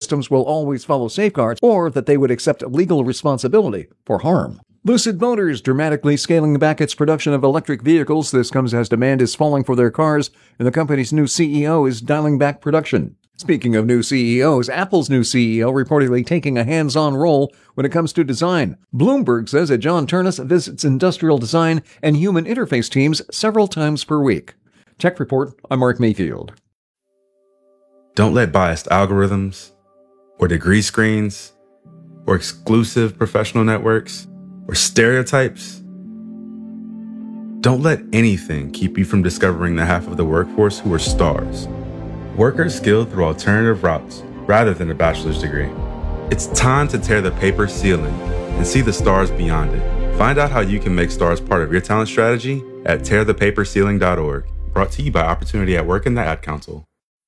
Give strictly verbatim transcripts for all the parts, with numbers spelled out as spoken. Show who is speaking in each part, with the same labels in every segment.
Speaker 1: systems will always follow safeguards or that they would accept legal responsibility for harm. Lucid Motors dramatically scaling back its production of electric vehicles. This comes as demand is falling for their cars, and the company's new C E O is dialing back production. Speaking of new C E Os, Apple's new C E O reportedly taking a hands-on role when it comes to design. Bloomberg says that John Ternus visits industrial design and human interface teams several times per week. Tech Report, I'm Mark Mayfield.
Speaker 2: Don't let biased algorithms, or degree screens, or exclusive professional networks, or stereotypes. Don't let anything keep you from discovering the half of the workforce who are stars. Workers skilled through alternative routes rather than a bachelor's degree. It's time to tear the paper ceiling and see the stars beyond it. Find out how you can make stars part of your talent strategy at tear the paper ceiling dot org. Brought to you by Opportunity at Work and the Ad Council.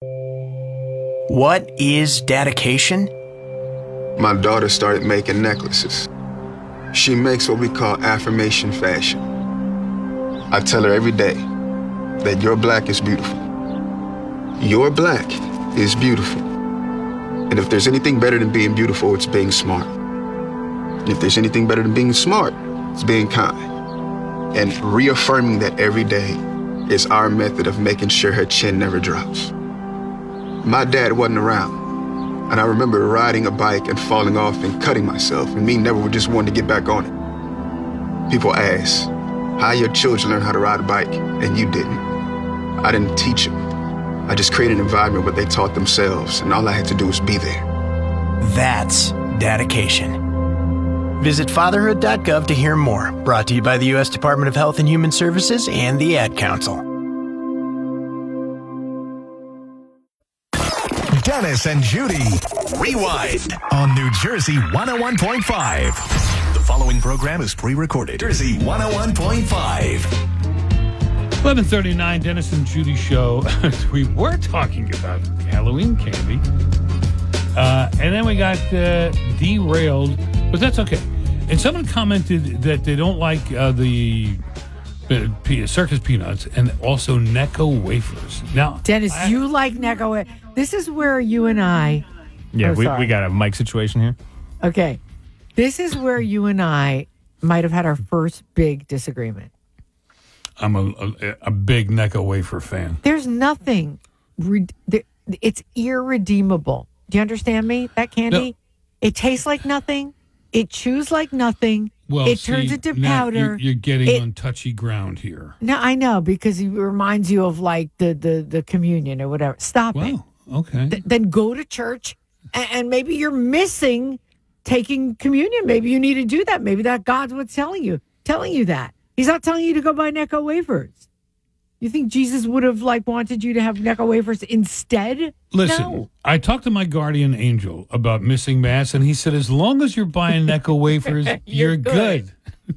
Speaker 3: What is dedication?
Speaker 4: My daughter started making necklaces. She makes what we call affirmation fashion. I tell her every day that your black is beautiful. Your black is beautiful. And if there's anything better than being beautiful, it's being smart. And if there's anything better than being smart, it's being kind. And reaffirming that every day is our method of making sure her chin never drops. My dad wasn't around. And I remember riding a bike and falling off and cutting myself, and me never just wanting to get back on it. People ask, how your children learn how to ride a bike, and you didn't? I didn't teach them. I just created an environment where they taught themselves, and all I had to do was be there.
Speaker 3: That's dedication. Visit fatherhood dot gov to hear more. Brought to you by the U S Department of Health and Human Services and the Ad Council.
Speaker 5: Dennis and Judy. Rewind on New Jersey one oh one point five. The following program is pre-recorded. Jersey one oh one point five.
Speaker 6: eleven thirty-nine, Dennis and Judy show. We were talking about Halloween candy. Uh, and then we got uh, derailed, but that's okay. And someone commented that they don't like uh, the uh, pe- circus peanuts and also Necco wafers. Now,
Speaker 7: Dennis,
Speaker 6: I,
Speaker 7: you like Necco wafers. This is where you and I...
Speaker 8: Yeah,
Speaker 7: oh,
Speaker 8: we, we got a mic situation here.
Speaker 7: Okay. This is where you and I might have had our first big disagreement.
Speaker 6: I'm a, a, a big Necco wafer fan.
Speaker 7: There's nothing... Re- there, it's irredeemable. Do you understand me? That candy?
Speaker 6: No.
Speaker 7: It tastes like nothing. It chews like nothing.
Speaker 6: Well,
Speaker 7: it
Speaker 6: see,
Speaker 7: turns into
Speaker 6: now
Speaker 7: powder.
Speaker 6: You're, you're getting
Speaker 7: it,
Speaker 6: on touchy ground here.
Speaker 7: No, I know, because it reminds you of like the, the, the communion or whatever. Stop
Speaker 6: Wow.
Speaker 7: it.
Speaker 6: Okay.
Speaker 7: Th- then go to church, and, and maybe you're missing taking communion. Maybe you need to do that. Maybe that God's what's telling you, telling you that. He's not telling you to go buy Necco wafers. You think Jesus would have like wanted you to have Necco wafers instead?
Speaker 6: Listen,
Speaker 7: no.
Speaker 6: I talked to my guardian angel about missing mass, and he said, as long as you're buying Necco wafers, you're,
Speaker 7: You're
Speaker 6: good.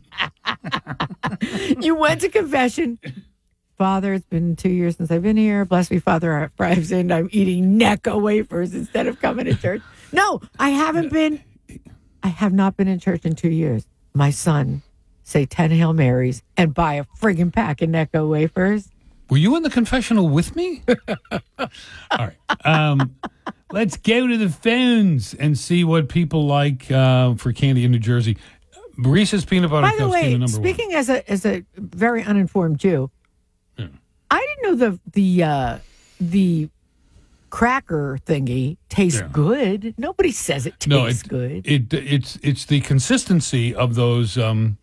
Speaker 7: good. You went to confession. Father, it's been two years since I've been here. Bless me, Father, for I've sinned. I'm eating Necco wafers instead of coming to church. No, I haven't been. I have not been in church in two years. My son, say ten Hail Marys and buy a friggin' pack of Necco wafers.
Speaker 6: Were you in the confessional with me? All right. Um, let's go to the phones and see what people like uh, for candy in New Jersey. Reese's Peanut Butter
Speaker 7: By
Speaker 6: Cups
Speaker 7: the way,
Speaker 6: number
Speaker 7: speaking
Speaker 6: one.
Speaker 7: as a as a very uninformed Jew,
Speaker 6: Yeah.
Speaker 7: I didn't know the the uh, the cracker thingy tastes
Speaker 6: Yeah.
Speaker 7: good. Nobody says it tastes
Speaker 6: No, it,
Speaker 7: good.
Speaker 6: It, it's it's the consistency of those um,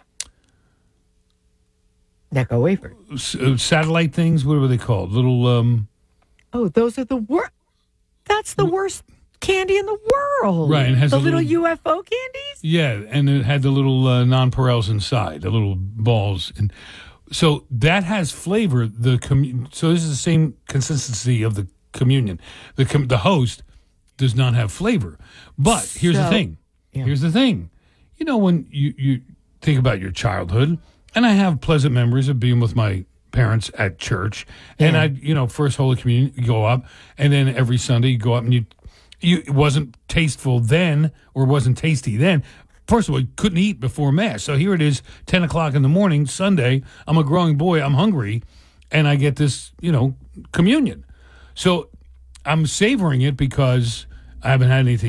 Speaker 7: Necco wafer.
Speaker 6: s- uh, satellite things. What were they called? Little. Um,
Speaker 7: Oh, those are the worst. That's the worst candy in the world.
Speaker 6: Right, and has
Speaker 7: the
Speaker 6: a
Speaker 7: little,
Speaker 6: little-
Speaker 7: U F O candies.
Speaker 6: Yeah, and it had the little uh, nonpareils inside, the little balls, and so that has flavor. The commu- so this is the same consistency of the communion. The com- the host does not have flavor, but here's the
Speaker 7: So-
Speaker 6: thing.
Speaker 7: Yeah.
Speaker 6: Here's the thing. You know, when you you think about your childhood, and I have pleasant memories of being with my parents at church, and I, you know, first Holy Communion, you go up, and then every Sunday you go up and you. You, it wasn't tasteful then, or wasn't tasty then. First of all, you couldn't eat before Mass. So here it is, ten o'clock in the morning, Sunday. I'm a growing boy. I'm hungry. And I get this, you know, communion. So I'm savoring it because I haven't had anything